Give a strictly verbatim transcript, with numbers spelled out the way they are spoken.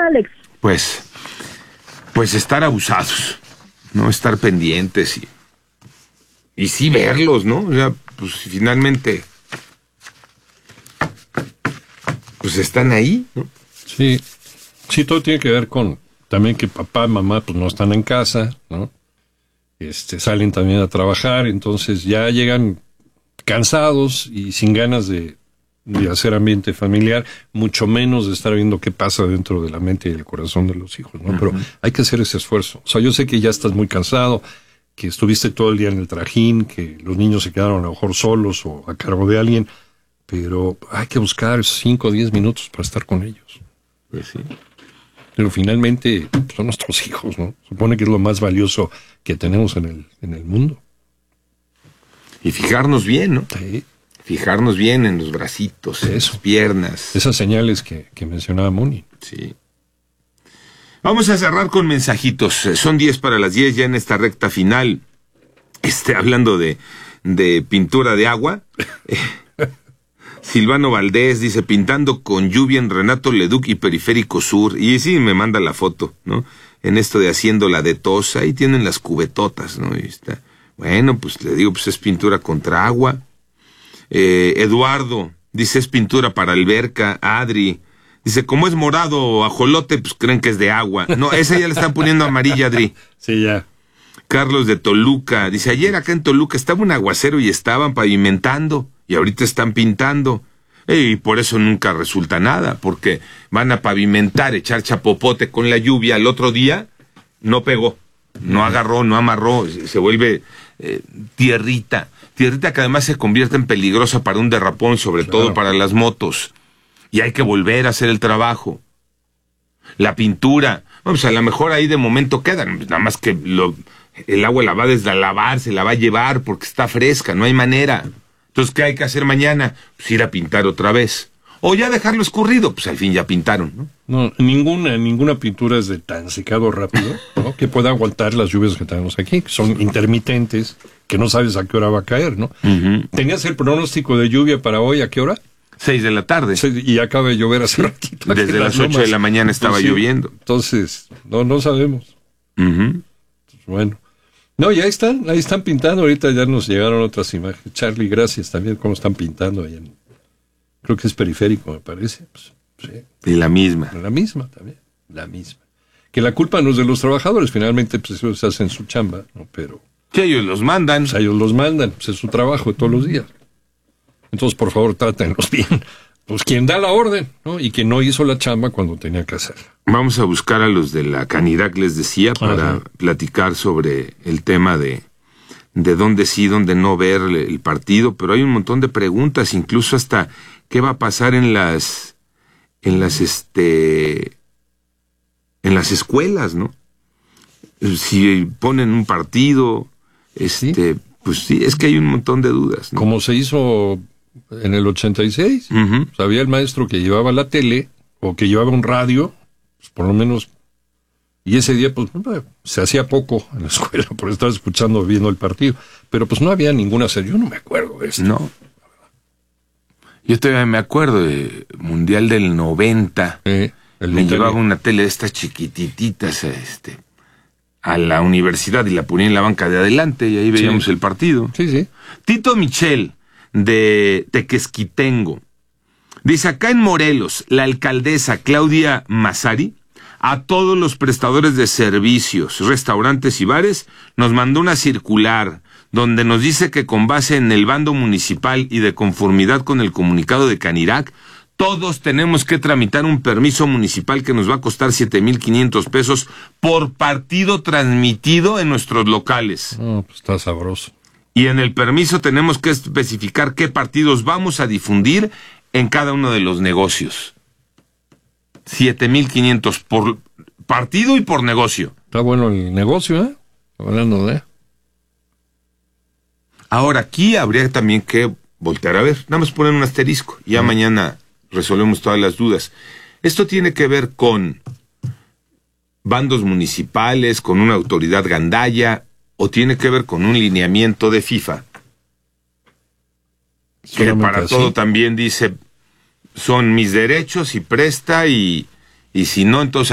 Alex? Pues, pues estar abusados, no estar pendientes y, y sí verlos, ¿no? O sea, pues finalmente, pues están ahí, ¿no? Sí, sí, todo tiene que ver con también que papá, mamá, pues no están en casa, ¿no? Este, salen también a trabajar, entonces ya llegan cansados y sin ganas de, de hacer ambiente familiar, mucho menos de estar viendo qué pasa dentro de la mente y el corazón de los hijos, ¿no? Uh-huh. Pero hay que hacer ese esfuerzo. O sea, yo sé que ya estás muy cansado, que estuviste todo el día en el trajín, que los niños se quedaron a lo mejor solos o a cargo de alguien, pero hay que buscar cinco o diez minutos para estar con ellos. Pues sí. Pero finalmente son nuestros hijos, ¿no? Supone que es lo más valioso que tenemos en el, en el mundo. Y fijarnos bien, ¿no? Sí. Fijarnos bien en los bracitos, en las piernas. Esas señales que, que mencionaba Moni. Sí. Vamos a cerrar con mensajitos. Son diez para las diez ya en esta recta final. Este, hablando de, de pintura de agua. Silvano Valdés dice, pintando con lluvia en Renato Leduc y Periférico Sur. Y sí, me manda la foto, ¿no? En esto de haciendo la de tos, ahí tienen las cubetotas, ¿no? Y está. Bueno, pues le digo, pues es pintura contra agua. Eh, Eduardo dice, es pintura para alberca. Adri dice, como es morado o ajolote, pues creen que es de agua. No, esa ya le están poniendo amarilla, Adri. Sí, ya. Carlos de Toluca dice, ayer acá en Toluca estaba un aguacero y estaban pavimentando. Y ahorita están pintando. Y por eso nunca resulta nada, porque van a pavimentar, echar chapopote con la lluvia. Al otro día no pegó, no agarró, no amarró, se vuelve eh, tierrita. Tierrita que además se convierte en peligrosa para un derrapón, sobre claro. todo para las motos. Y hay que volver a hacer el trabajo. La pintura, bueno, pues a lo mejor ahí de momento quedan, nada más que lo, el agua la va a deslavar, se la va a llevar porque está fresca, no hay manera. Entonces, ¿qué hay que hacer mañana? Pues ir a pintar otra vez. O ya dejarlo escurrido, pues al fin ya pintaron, ¿no? No, ninguna, ninguna pintura es de tan secado rápido, ¿no? Que pueda aguantar las lluvias que tenemos aquí, que son intermitentes, que no sabes a qué hora va a caer, ¿no? Uh-huh. ¿Tenías el pronóstico de lluvia para hoy a qué hora? Seis de la tarde. Sí, y acaba de llover hace ratito. Desde las ocho de la mañana estaba pues, sí, lloviendo. Entonces, no, no sabemos. Uh-huh. Pues, bueno. No, ya están, ahí están pintando, ahorita ya nos llegaron otras imágenes. Charlie, gracias también, cómo están pintando ahí en, creo que es Periférico, me parece. Pues, sí. Y la misma. La misma también, la misma. Que la culpa no es de los trabajadores, finalmente pues ellos hacen su chamba, ¿no? Pero... que ellos los mandan. Pues ellos los mandan, pues es su trabajo de todos los días. Entonces, por favor, trátenlos bien. Pues quien da la orden, ¿no? Y quien no hizo la chamba cuando tenía que hacerla. Vamos a buscar a los de la Canirac, les decía, para Ajá. platicar sobre el tema de, de dónde sí, dónde no ver el partido, pero hay un montón de preguntas, incluso hasta qué va a pasar en las, en las, este, en las escuelas, ¿no? Si ponen un partido, este, ¿Sí? pues sí, es que hay un montón de dudas, ¿no? Como se hizo en el ochenta y seis, uh-huh. Había el maestro que llevaba la tele o que llevaba un radio, pues por lo menos, y ese día pues se hacía poco en la escuela por estar escuchando, viendo el partido, pero pues no había ninguna serie, yo no me acuerdo de esto. No. Yo todavía me acuerdo de Mundial del noventa, eh, el me llevaba una tele de estas chiquitititas este, a la universidad y la ponía en la banca de adelante y ahí veíamos sí. el partido. Sí, sí. Tito Michel, de Tequesquitengo, dice, acá en Morelos, la alcaldesa Claudia Massari, a todos los prestadores de servicios, restaurantes y bares, nos mandó una circular donde nos dice que con base en el bando municipal y de conformidad con el comunicado de Canirac, todos tenemos que tramitar un permiso municipal que nos va a costar siete mil quinientos pesos por partido transmitido en nuestros locales. No, pues está sabroso. Y en el permiso tenemos que especificar qué partidos vamos a difundir en cada uno de los negocios. siete mil quinientos por partido y por negocio. Está bueno el negocio, ¿eh? Hablando de... Ahora, aquí habría también que voltear a ver. Nada más poner un asterisco. Ya uh-huh. mañana resolvemos todas las dudas. Esto tiene que ver con bandos municipales, con una autoridad gandaya, o tiene que ver con un lineamiento de FIFA. Que para así. Todo también dice, son mis derechos y presta, y, y si no, entonces